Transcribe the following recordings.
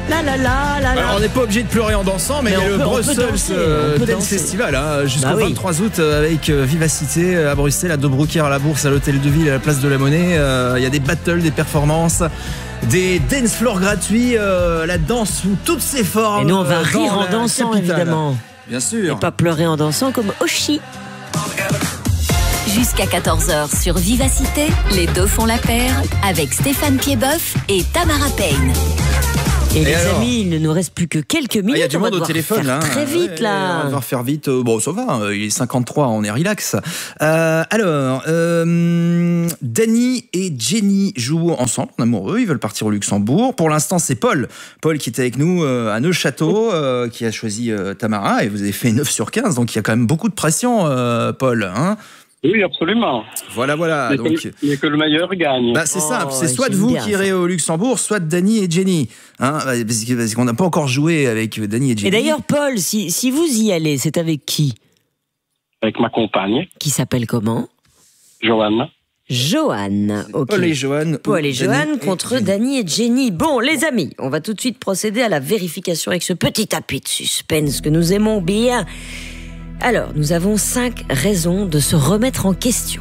La la la la. Alors, on n'est pas obligé de pleurer en dansant, mais il y a le Brussels Dance Festival jusqu'au 23 août avec Vivacité à Bruxelles, à De Broekère, à la Bourse, à l'Hôtel de Ville, à la Place de la Monnaie. Il y a des battles, des performances, des dance floors gratuits, la danse sous toutes ses formes. Et nous, on va rire en dansant, capitale. évidemment. Bien sûr. Et pas pleurer en dansant comme Oshi. Jusqu'à 14h sur Vivacité, les deux font la paire avec Stéphane Piedboeuf et Tamara Payne. Et les alors amis, il ne nous reste plus que quelques minutes. Il y a du monde au téléphone faire là. Très vite là. On va devoir faire vite. Bon, ça va. Il est 53, on est relax. Alors, Danny et Jenny jouent ensemble, en amoureux. Ils veulent partir au Luxembourg. Pour l'instant, c'est Paul qui est avec nous à Neuchâteau, qui a choisi Tamara. Et vous avez fait 9 sur 15, donc il y a quand même beaucoup de pression, Paul. Hein. Oui, absolument. Voilà. Mais Donc, que le meilleur gagne. bah, c'est simple, c'est soit de j'aime vous bien qui irez au Luxembourg, soit de Danny et Jenny. Hein, parce qu'on n'a pas encore joué avec Danny et Jenny. Et d'ailleurs, Paul, si vous y allez, c'est avec qui? Avec ma compagne, Qui s'appelle comment? Joanne. Joanne. Ok. Paul et Joanne. Paul et Danny Joanne contre Jenny. Danny et Jenny. Bon, les amis, on va tout de suite procéder à la vérification avec ce petit tapis de suspense que nous aimons bien. Alors, nous avons 5 raisons de se remettre en question.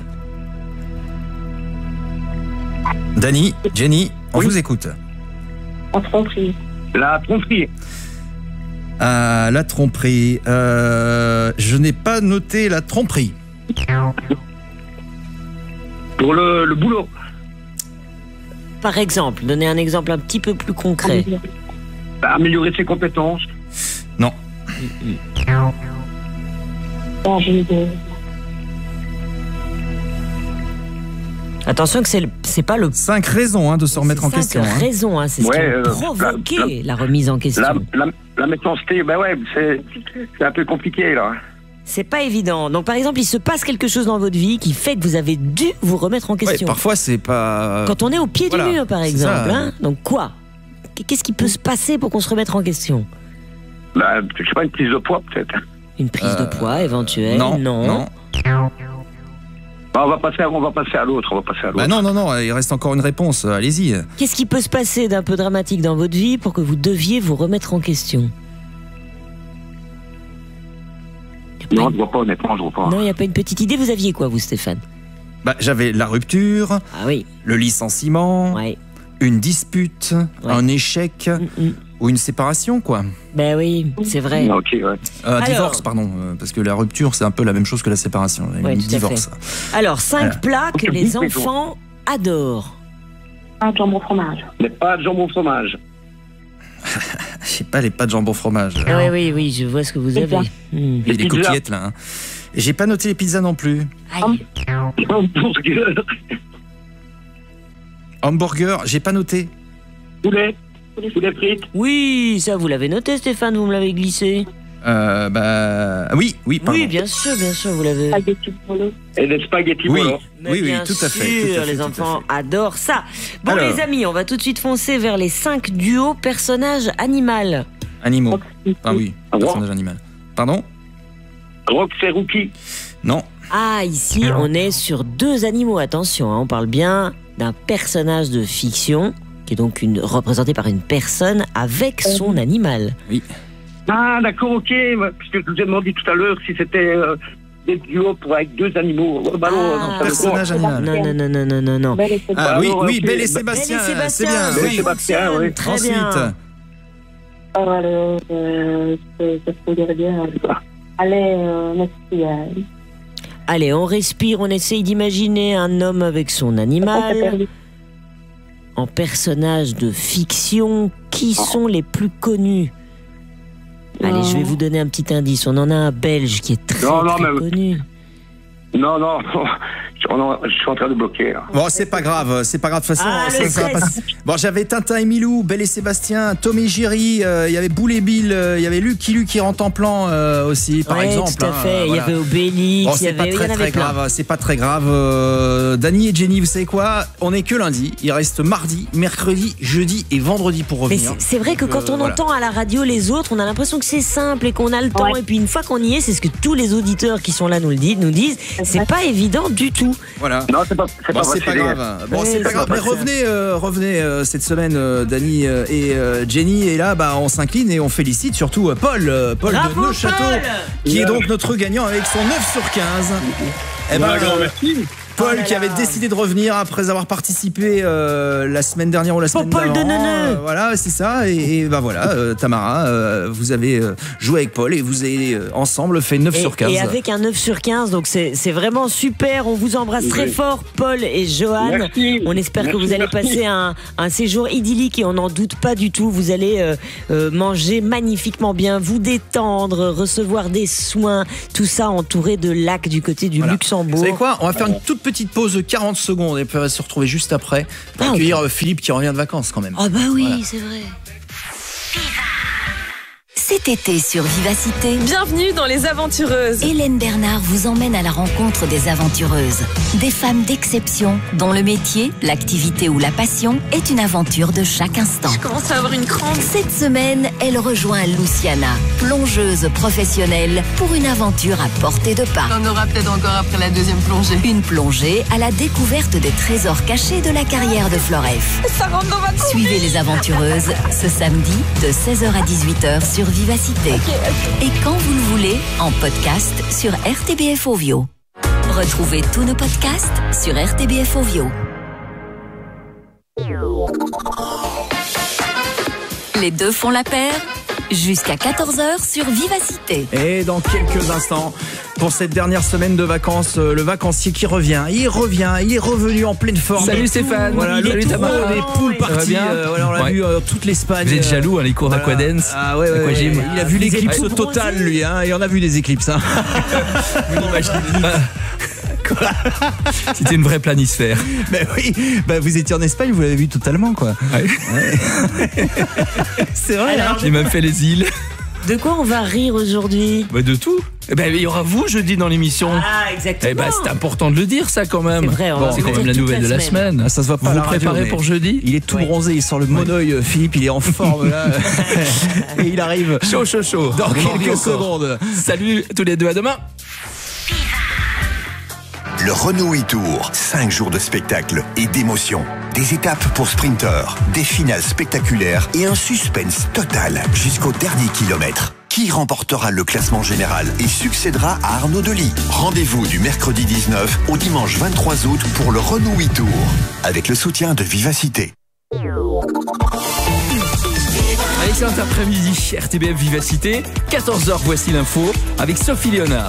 Danny, Jenny, on vous écoute. La tromperie. La tromperie. La tromperie. Je n'ai pas noté la tromperie. Pour le boulot. Par exemple, donnez un exemple un petit peu plus concret. Améliorer ses compétences. Non. Attention que c'est pas le 5 raisons de se remettre en cinq question. Hein. raisons, hein, c'est ce qui a provoqué la remise en question. La méchanceté, ben ouais, c'est un peu compliqué là. C'est pas évident. Donc par exemple, il se passe quelque chose dans votre vie qui fait que vous avez dû vous remettre en Ouais, question. parfois, c'est pas. Quand on est au pied Voilà, du mur, par c'est exemple. ça. Hein. Donc quoi? Qu'est-ce qui peut se passer pour qu'on se remette en question? Ben, je sais pas, une prise de poids peut-être. Une prise de poids éventuelle? Non. Ben, on va passer à l'autre. Bah non, il reste encore une réponse. Allez-y. Qu'est-ce qui peut se passer d'un peu dramatique dans votre vie pour que vous deviez vous remettre en question? Non, je vois pas, honnêtement, je vois pas. Non, il n'y a pas une petite idée. Vous aviez quoi, vous, Stéphane? Bah, j'avais la rupture, Ah oui, le licenciement, ouais. une dispute, Ouais. un échec ou une séparation, quoi. Ben oui, c'est vrai. Ok, ouais. Un divorce, pardon, parce que la rupture, c'est un peu la même chose que la séparation. Ouais, Un tout à divorce. Alors, 5 Voilà. plats que les enfants adorent. Un jambon fromage. Mais pas de jambon fromage. Je sais pas, les pâtes jambon fromage. Oui, je vois ce que vous avez. Et les pizzas. coquillettes, là. Hein. Et j'ai pas noté les pizzas non plus. Aïe. Hamburger. Hamburger, j'ai pas noté. Poulet frites. Oui, ça vous l'avez noté, Stéphane, vous me l'avez glissé. Oui, pardon. Oui, bien sûr, vous l'avez. Spaghetti bolo. Et des spaghettis Oui. bolo. Mais bien tout à fait. sûr, tout à fait, les tout à enfants fait. adorent ça. Bon, Alors. les amis, on va tout de suite foncer vers les 5 duos personnages animal. Animaux. Ah oui, Ah bon personnage animal. Pardon? Rock Ferrucchi. Non. Ah, ici, on est sur 2 animaux. Attention, hein, on parle bien d'un personnage de fiction, qui est donc représenté par une personne avec son animal. Ah, d'accord, ok. Parce que je vous ai demandé tout à l'heure si c'était des duos avec 2 animaux. Bah non, Ah, ça personnage animal. Non. Belle et Sébastien. Ah oui, Alors, oui, ok. Belle et Sébastien, Belle et Sébastien, c'est bien. ça Belle et Oui. Sébastien, fonctionne, oui. très Ensuite, bien. Alors, ça se dire bien. Allez, merci. Allez, on respire, on essaye d'imaginer un homme avec son animal. En personnage de fiction, qui sont les plus connus? Allez, je vais vous donner un petit indice. On en a un belge qui est très, Non, très mais- connu. Non, je suis en train de bloquer. Là. Bon, c'est pas grave. De toute façon, Ah, le va stress. passer. Bon, j'avais Tintin et Milou, Belle et Sébastien, Tom et Jerry, il y avait Boule et Bill, il y avait Lucky Luke qui rentre en plan aussi, par Ouais, exemple. tout à fait. Il y voilà. avait Obélix, Bon, il y c'est pas avait, il y en très avait plein. grave, c'est pas très grave. Danny et Jenny, vous savez quoi? On est que lundi. Il reste mardi, mercredi, jeudi et vendredi pour Mais revenir. c'est vrai que quand on voilà. entend à la radio les autres, on a l'impression que c'est simple et qu'on a le temps. Ouais. Et puis une fois qu'on y est, c'est ce que tous les auditeurs qui sont là nous disent, c'est pas évident du tout. nous. Voilà. Non, c'est pas grave. Bon, c'est pas grave. Mais revenez cette semaine, Dany et Jenny. Et là, on s'incline et on félicite surtout Paul Bravo, de Neufchâteau, qui est donc notre gagnant avec son 9 sur 15. Merci. Paul qui avait décidé de revenir après avoir participé la semaine dernière ou la semaine d'avant. Paul de Neuneu. Voilà, c'est ça. Et voilà, Tamara, vous avez joué avec Paul et vous avez ensemble fait 9 sur 15. Et avec un 9 sur 15, donc c'est vraiment super. On vous embrasse très fort, Paul et Johan. Merci. On espère que vous allez passer un séjour idyllique et on n'en doute pas du tout. Vous allez manger magnifiquement bien, vous détendre, recevoir des soins, tout ça entouré de lacs du côté du Luxembourg. Vous savez quoi ? On va faire une toute petite pause de 40 secondes et puis on va se retrouver juste après pour accueillir Philippe qui revient de vacances quand même. Ah bah oui, c'est vrai. Cet été sur Vivacité, bienvenue dans Les Aventureuses. Hélène Bernard vous emmène à la rencontre des aventureuses. Des femmes d'exception dont le métier, l'activité ou la passion est une aventure de chaque instant. Je commence à avoir une crampe. Cette semaine, elle rejoint Luciana, plongeuse professionnelle, pour une aventure à portée de pas. On en aura peut-être encore après la deuxième plongée. Une plongée à la découverte des trésors cachés de la carrière de Floref. Ça rentre dans ma coupe. Suivez les aventureuses ce samedi de 16h à 18h sur Vivacité. Et quand vous le voulez, en podcast sur RTBF Ovio. Retrouvez tous nos podcasts sur RTBF Ovio. Les deux font la paire. Jusqu'à 14h sur Vivacité. Et dans quelques instants, pour cette dernière semaine de vacances, le vacancier qui revient. Il est revenu en pleine forme. Salut Stéphane. Voilà, salut Tamara. Les poules parties. On l'a vu toute l'Espagne. Vous êtes jaloux, les cours d'Aquadance. Ah ouais. Il a vu l'éclipse totale, lui. Et on a vu des éclipses. Vous n'imaginez pas. Quoi ? C'était une vraie planisphère. Ben oui, vous étiez en Espagne, vous l'avez vu totalement, quoi. Ouais. C'est vrai. Alors, j'ai même fait les îles. De quoi on va rire aujourd'hui ? De tout. Il y aura vous jeudi dans l'émission. Ah, exactement. C'est important de le dire, ça, quand même. C'est vrai, c'est quand même la nouvelle de la semaine. Ah, ça se voit pas. Vous vous préparez pour jeudi ? Il est tout bronzé, il sort le monoeil, Philippe, il est en forme là. Et il arrive chaud. Dans quelques secondes. Salut tous les deux, à demain. Le Renault e-Tour, 5 jours de spectacle et d'émotion. Des étapes pour sprinteurs, des finales spectaculaires et un suspense total jusqu'au dernier kilomètre. Qui remportera le classement général et succédera à Arnaud Delis? Rendez-vous du mercredi 19 au dimanche 23 août pour le Renault e-Tour, avec le soutien de Vivacité. Excellent après-midi, RTBF Vivacité. 14h, voici l'info avec Sophie Léonard.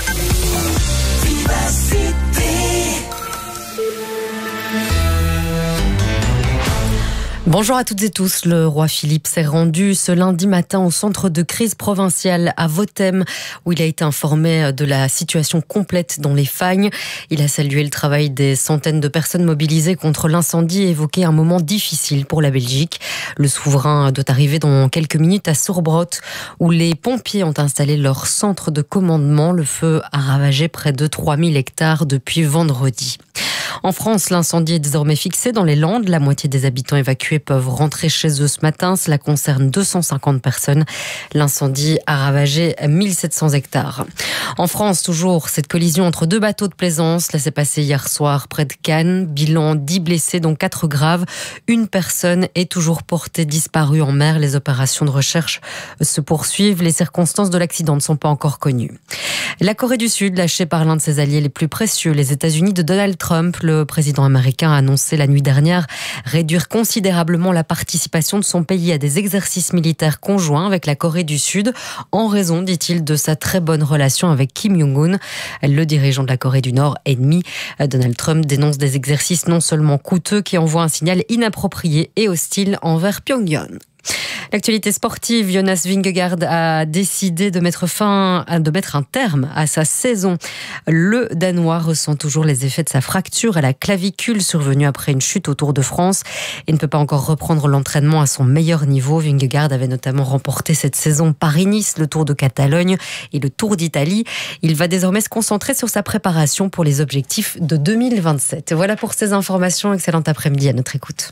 Bonjour à toutes et tous. Le roi Philippe s'est rendu ce lundi matin au centre de crise provincial à Vothem, où il a été informé de la situation complète dans les Fagnes. Il a salué le travail des centaines de personnes mobilisées contre l'incendie et évoqué un moment difficile pour la Belgique. Le souverain doit arriver dans quelques minutes à Sourbrot, où les pompiers ont installé leur centre de commandement. Le feu a ravagé près de 3000 hectares depuis vendredi. En France, l'incendie est désormais fixé dans les Landes. La moitié des habitants évacués peuvent rentrer chez eux ce matin. Cela concerne 250 personnes. L'incendie a ravagé 1700 hectares. En France, toujours, cette collision entre deux bateaux de plaisance. Cela s'est passé hier soir près de Cannes. Bilan 10 blessés, dont 4 graves. Une personne est toujours portée disparue en mer. Les opérations de recherche se poursuivent. Les circonstances de l'accident ne sont pas encore connues. La Corée du Sud, lâchée par l'un de ses alliés les plus précieux, les États-Unis de Donald Trump, le président américain a annoncé la nuit dernière réduire considérablement la participation de son pays à des exercices militaires conjoints avec la Corée du Sud, en raison, dit-il, de sa très bonne relation avec Kim Jong-un, le dirigeant de la Corée du Nord ennemi. Donald Trump dénonce des exercices non seulement coûteux qui envoient un signal inapproprié et hostile envers Pyongyang. L'actualité sportive, Jonas Vingegaard a décidé de mettre un terme à sa saison. Le Danois ressent toujours les effets de sa fracture à la clavicule survenue après une chute au Tour de France et ne peut pas encore reprendre l'entraînement à son meilleur niveau. Vingegaard avait notamment remporté cette saison Paris-Nice, le Tour de Catalogne et le Tour d'Italie. Il va désormais se concentrer sur sa préparation pour les objectifs de 2027. Voilà pour ces informations. Excellent après-midi à notre écoute.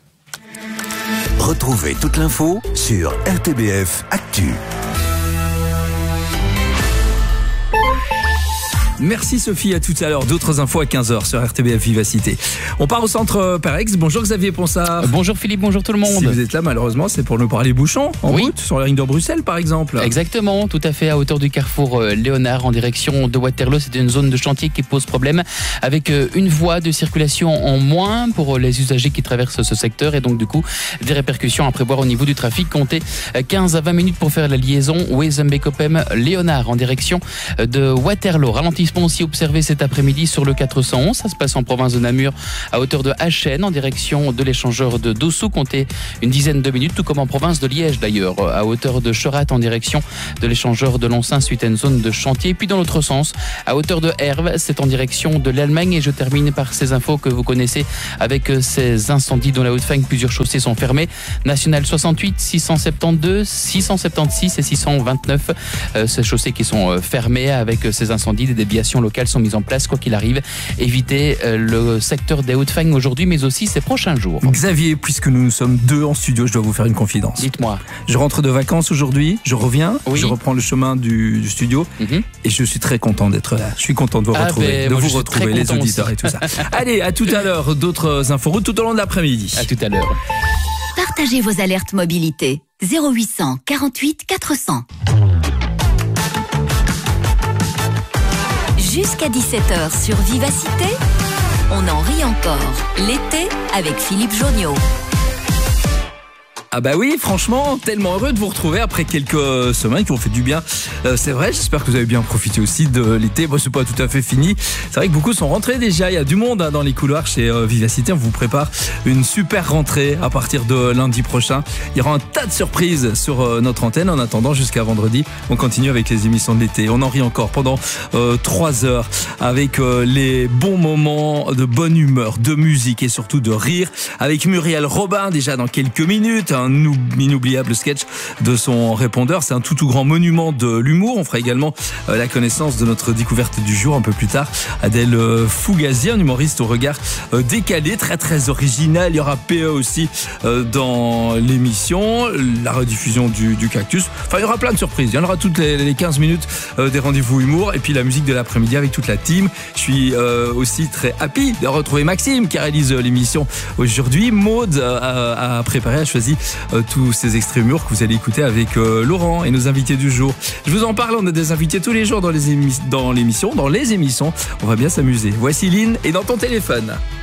Retrouvez toute l'info sur RTBF Actu. Merci Sophie, à tout à l'heure. D'autres infos à 15h sur RTBF Vivacité. On part au centre Parex. Bonjour Xavier Ponsard. Bonjour Philippe, bonjour tout le monde. Si vous êtes là, malheureusement, c'est pour nous parler bouchons en route, sur la ligne de Bruxelles par exemple. Exactement, tout à fait, à hauteur du carrefour Léonard en direction de Waterloo. C'est une zone de chantier qui pose problème avec une voie de circulation en moins pour les usagers qui traversent ce secteur et donc du coup des répercussions à prévoir au niveau du trafic. Comptez 15 à 20 minutes pour faire la liaison Wezenbeek-Oppem-Léonard en direction de Waterloo. Ralentissement aussi observé cet après-midi sur le 411. Ça se passe en province de Namur à hauteur de Achen en direction de l'échangeur de Dossou. Comptez une dizaine de minutes, tout comme en province de Liège d'ailleurs, à hauteur de Chorat en direction de l'échangeur de Loncin suite à une zone de chantier. Puis dans l'autre sens, à hauteur de Herve, c'est en direction de l'Allemagne. Et je termine par ces infos que vous connaissez avec ces incendies dans la Haute-Fagne. Plusieurs chaussées sont fermées. National 68, 672, 676 et 629. Ces chaussées qui sont fermées avec ces incendies. Des déviations locales sont mises en place. Quoi qu'il arrive, évitez le secteur des Hautes-Fagnes aujourd'hui, mais aussi ces prochains jours. Xavier, puisque nous sommes deux en studio, je dois vous faire une confidence. Dites-moi. Je rentre de vacances aujourd'hui, je reviens, je reprends le chemin du studio et je suis très content d'être là. Je suis content de vous retrouver, les auditeurs aussi. Et tout ça. Allez, à tout à l'heure, d'autres infos tout au long de l'après-midi. À tout à l'heure. Partagez vos alertes mobilité. 0800 48 400. Jusqu'à 17h sur Vivacité, on en rit encore. L'été avec Philippe Jonniot. Ah bah oui, franchement, tellement heureux de vous retrouver après quelques semaines qui ont fait du bien. C'est vrai, j'espère que vous avez bien profité aussi de l'été. Bon, c'est pas tout à fait fini. C'est vrai que beaucoup sont rentrés déjà. Il y a du monde dans les couloirs chez Vivacité. On vous prépare une super rentrée à partir de lundi prochain. Il y aura un tas de surprises sur notre antenne. En attendant, jusqu'à vendredi, on continue avec les émissions de l'été. On en rit encore pendant 3 heures avec les bons moments de bonne humeur, de musique et surtout de rire. Avec Muriel Robin déjà dans quelques minutes. Un inoubliable sketch de son répondeur. C'est un tout grand monument de l'humour. On fera également la connaissance de notre découverte du jour un peu plus tard. Adèle Fugazi, un humoriste au regard décalé, très original. Il y aura PE aussi dans l'émission. La rediffusion du Cactus. Enfin, il y aura plein de surprises. Il y en aura toutes les 15 minutes des rendez-vous humour. Et puis la musique de l'après-midi avec toute la team. Je suis aussi très happy de retrouver Maxime qui réalise l'émission aujourd'hui. Maud a préparé, a choisi tous ces extraits humour que vous allez écouter avec Laurent et nos invités du jour. Je vous en parle, on a des invités tous les jours dans les émissions. On va bien s'amuser. Voici Lynn et dans ton téléphone.